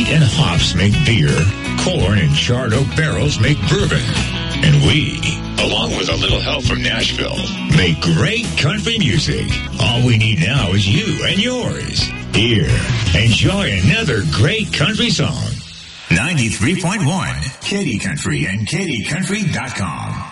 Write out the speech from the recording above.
wheat and hops make beer, corn and charred oak barrels make bourbon. And we, along with a little help from Nashville, make great country music. All we need now is you and yours. Here, enjoy another great country song. 93.1 Katy Country and KatyCountry.com.